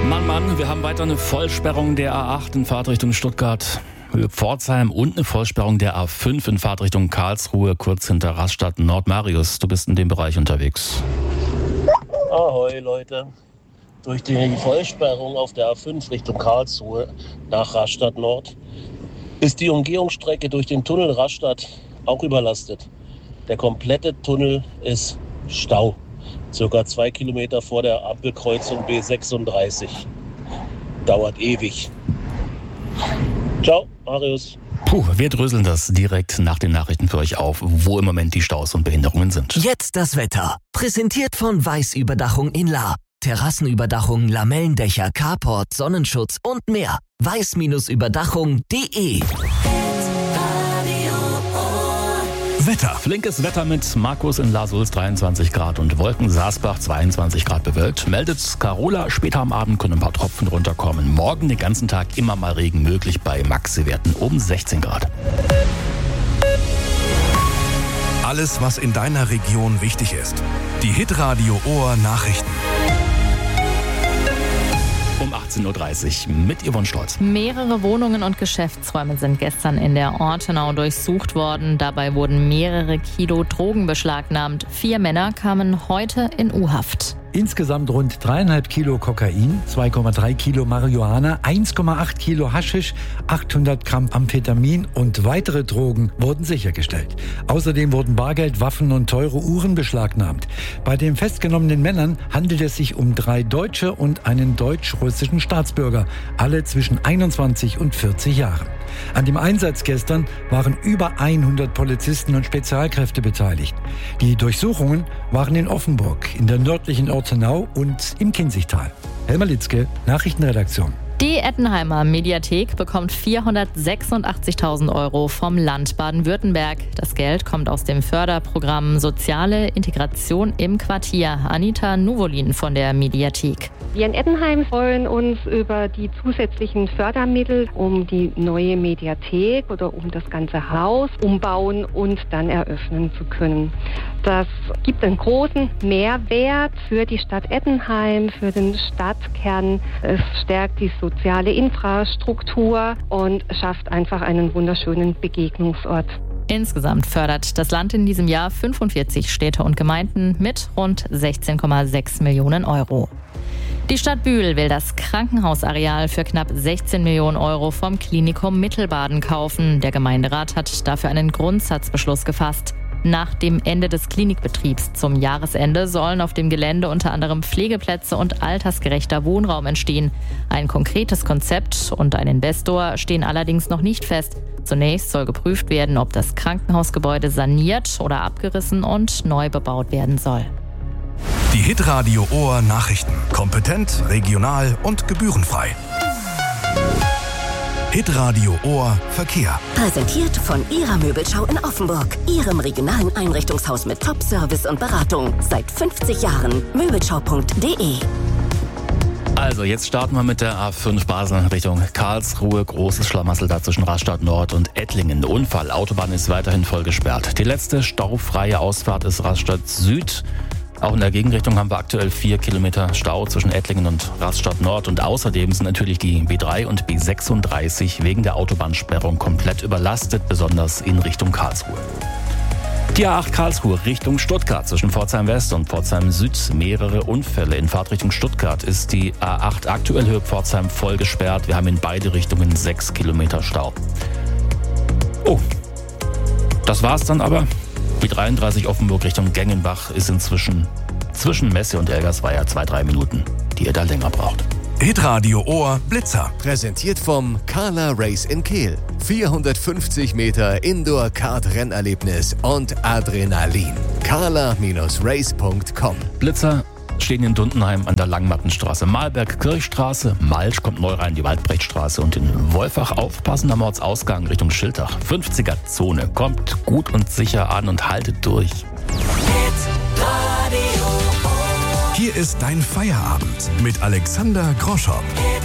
Mann, wir haben weiter eine Vollsperrung der A8 in Fahrtrichtung Stuttgart, Pforzheim und eine Vollsperrung der A5 in Fahrtrichtung Karlsruhe, kurz hinter Rastatt Nord. Marius, du bist in dem Bereich unterwegs. Ahoi Leute, durch die Vollsperrung auf der A5 Richtung Karlsruhe nach Rastatt Nord ist die Umgehungsstrecke durch den Tunnel Rastatt auch überlastet. Der komplette Tunnel ist Stau. Circa 2 Kilometer vor der Ampelkreuzung B36. Dauert ewig. Ciao, Marius. Wir dröseln das direkt nach den Nachrichten für euch auf, wo im Moment die Staus und Behinderungen sind. Jetzt das Wetter. Präsentiert von Weiß-Überdachung in La. Terrassenüberdachung, Lamellendächer, Carport, Sonnenschutz und mehr. weiß-überdachung.de. Wetter. Flinkes Wetter mit Markus in La Sulz 23 Grad und Wolken, Saasbach 22 Grad bewölkt. Meldet Carola, später am Abend können ein paar Tropfen runterkommen. Morgen den ganzen Tag immer mal Regen möglich bei Maxi-Werten um 16 Grad. Alles, was in deiner Region wichtig ist. Die Hitradio Ohr Nachrichten. Um 18.30 Uhr mit Yvonne Stolz. Mehrere Wohnungen und Geschäftsräume sind gestern in der Ortenau durchsucht worden. Dabei wurden mehrere Kilo Drogen beschlagnahmt. 4 Männer kamen heute in U-Haft. Insgesamt rund 3,5 Kilo Kokain, 2,3 Kilo Marihuana, 1,8 Kilo Haschisch, 800 Gramm Amphetamin und weitere Drogen wurden sichergestellt. Außerdem wurden Bargeld, Waffen und teure Uhren beschlagnahmt. Bei den festgenommenen Männern handelt es sich um 3 Deutsche und einen deutsch-russischen Staatsbürger, alle zwischen 21 und 40 Jahren. An dem Einsatz gestern waren über 100 Polizisten und Spezialkräfte beteiligt. Die Durchsuchungen waren in Offenburg, in der nördlichen Ortenau und im Kinzigtal. Helmer Litzke, Nachrichtenredaktion. Die Ettenheimer Mediathek bekommt 486.000 Euro vom Land Baden-Württemberg. Das Geld kommt aus dem Förderprogramm Soziale Integration im Quartier. Anita Nuvolin von der Mediathek. Wir in Ettenheim freuen uns über die zusätzlichen Fördermittel, um die neue Mediathek oder um das ganze Haus umbauen und dann eröffnen zu können. Das gibt einen großen Mehrwert für die Stadt Ettenheim, für den Stadtkern. Es stärkt die soziale Infrastruktur und schafft einfach einen wunderschönen Begegnungsort. Insgesamt fördert das Land in diesem Jahr 45 Städte und Gemeinden mit rund 16,6 Millionen Euro. Die Stadt Bühl will das Krankenhausareal für knapp 16 Millionen Euro vom Klinikum Mittelbaden kaufen. Der Gemeinderat hat dafür einen Grundsatzbeschluss gefasst. Nach dem Ende des Klinikbetriebs zum Jahresende sollen auf dem Gelände unter anderem Pflegeplätze und altersgerechter Wohnraum entstehen. Ein konkretes Konzept und ein Investor stehen allerdings noch nicht fest. Zunächst soll geprüft werden, ob das Krankenhausgebäude saniert oder abgerissen und neu bebaut werden soll. Die Hitradio Ohr Nachrichten. Kompetent, regional und gebührenfrei. Hitradio Ohr Verkehr. Präsentiert von Ihrer Möbelschau in Offenburg. Ihrem regionalen Einrichtungshaus mit Top-Service und Beratung. Seit 50 Jahren. Möbelschau.de. Also jetzt starten wir mit der A5 Basel Richtung Karlsruhe. Großes Schlamassel da zwischen Rastatt Nord und Ettlingen. Unfall. Autobahn ist weiterhin voll gesperrt. Die letzte staufreie Ausfahrt ist Rastatt Süd. Auch in der Gegenrichtung haben wir aktuell 4 Kilometer Stau zwischen Ettlingen und Rastatt Nord. Und außerdem sind natürlich die B3 und B36 wegen der Autobahnsperrung komplett überlastet, besonders in Richtung Karlsruhe. Die A8 Karlsruhe Richtung Stuttgart zwischen Pforzheim West und Pforzheim Süd. Mehrere Unfälle. In Fahrtrichtung Stuttgart ist die A8 aktuell Höhe Pforzheim voll gesperrt. Wir haben in beide Richtungen 6 Kilometer Stau. Oh, das war's dann aber. Die 33 Offenburg Richtung Gengenbach ist inzwischen zwischen Messe und Elgersweier 2-3 Minuten, die ihr da länger braucht. Hitradio Ohr Blitzer. Präsentiert vom Carla Race in Kehl. 450 Meter Indoor-Kart-Rennerlebnis und Adrenalin. carla-race.com. Blitzer stehen in Dundenheim an der Langmattenstraße, Malberg-Kirchstraße, Malsch kommt neu rein, die Waldbrechtstraße und in Wolfach aufpassen am Ortsausgang Richtung Schiltach. 50er-Zone, kommt gut und sicher an und haltet durch. Hier ist dein Feierabend mit Alexander Groschow.